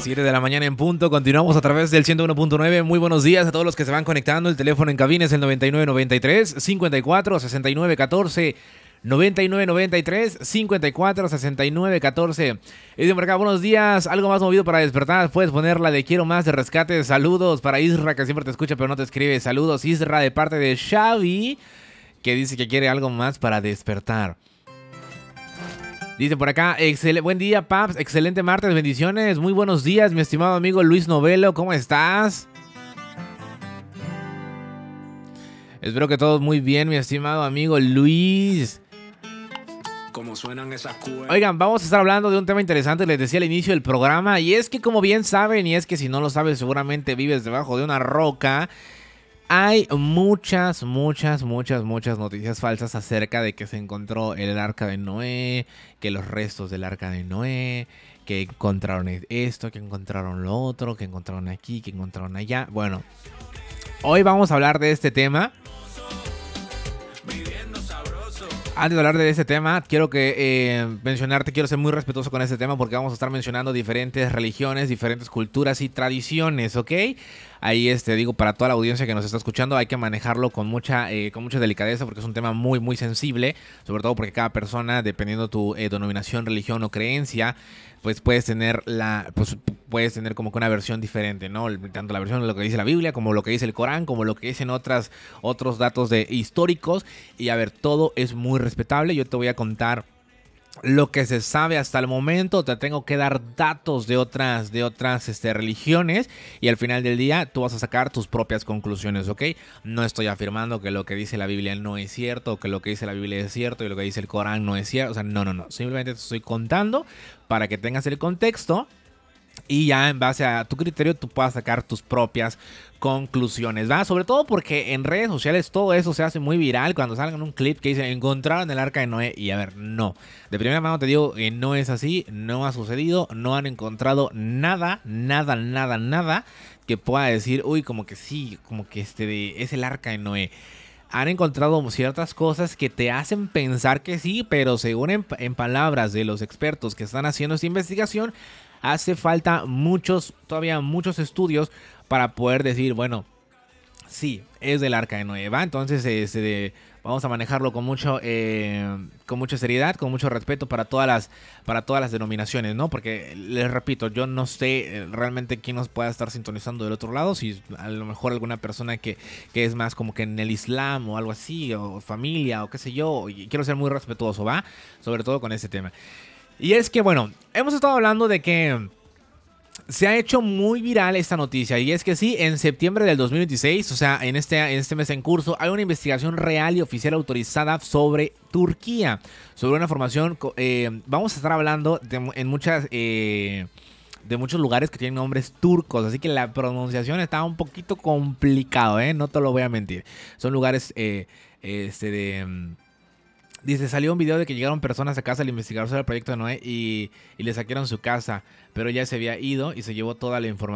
7 de la mañana en punto. Continuamos a través del 101.9. Muy buenos días a todos los que se van conectando. El teléfono en cabina es el 9993 54 69 14. 9993 54 69 14. Y dice por acá, buenos días, algo más movido para despertar. Puedes poner la de quiero más de rescate. Saludos para Isra, que siempre te escucha pero no te escribe. Saludos Isra de parte de Xavi, que dice que quiere algo más para despertar. Dice por acá, buen día, Paps, excelente martes, bendiciones, muy buenos días, mi estimado amigo Luis Novelo, ¿cómo estás? Espero que todos muy bien, mi estimado amigo Luis. ¿Cómo suenan esas cuerdas? Oigan, vamos a estar hablando de un tema interesante, les decía al inicio del programa, y es que como bien saben, y es que si no lo sabes seguramente vives debajo de una roca. Hay muchas noticias falsas acerca de que se encontró el arca de Noé, que los restos del arca de Noé, que encontraron esto, que encontraron lo otro, que encontraron aquí, que encontraron allá. Bueno, hoy vamos a hablar de este tema. Antes de hablar de este tema, quiero mencionarte, quiero ser muy respetuoso con este tema porque vamos a estar mencionando diferentes religiones, diferentes culturas y tradiciones, ¿ok? Ahí digo, para toda la audiencia que nos está escuchando, hay que manejarlo con mucha delicadeza porque es un tema muy sensible, sobre todo porque cada persona, dependiendo tu denominación, religión o creencia, pues puedes tener como que una versión diferente, ¿no? Tanto la versión de lo que dice la Biblia, como lo que dice el Corán, como lo que dicen otros datos históricos. Y a ver, todo es muy respetable. Yo te voy a contar lo que se sabe hasta el momento. Te tengo que dar datos de otras religiones y al final del día tú vas a sacar tus propias conclusiones, ¿ok? No estoy afirmando que lo que dice la Biblia no es cierto, o que lo que dice la Biblia es cierto y lo que dice el Corán no es cierto. O sea, no. Simplemente te estoy contando para que tengas el contexto y ya en base a tu criterio tú puedas sacar tus propias conclusiones, ¿va? Sobre todo porque en redes sociales todo eso se hace muy viral cuando salgan un clip que dice encontraron el arca de Noé. Y a ver, no. De primera mano te digo que no es así, no ha sucedido, no han encontrado nada que pueda decir, uy, como que sí, como que es el arca de Noé. Han encontrado ciertas cosas que te hacen pensar que sí, pero según en palabras de los expertos que están haciendo esta investigación, hace falta todavía muchos estudios para poder decir, bueno, sí, es del arca de Noé, ¿va? Entonces vamos a manejarlo con mucha seriedad, con mucho respeto para todas las denominaciones, ¿no? Porque les repito, yo no sé realmente quién nos pueda estar sintonizando del otro lado, si a lo mejor alguna persona que es más como que en el Islam o algo así, o familia o qué sé yo, y quiero ser muy respetuoso, ¿va? Sobre todo con este tema. Y es que, bueno, hemos estado hablando de que se ha hecho muy viral esta noticia. Y es que sí, en septiembre del 2026, o sea, en este mes en curso, hay una investigación real y oficial autorizada sobre Turquía. Sobre una formación, vamos a estar hablando de muchos lugares que tienen nombres turcos. Así que la pronunciación está un poquito complicado, ¿eh? No te lo voy a mentir. Son lugares Dice, salió un video de que llegaron personas a casa al investigar sobre el proyecto de Noé y le saquearon su casa, pero ya se había ido y se llevó toda la información.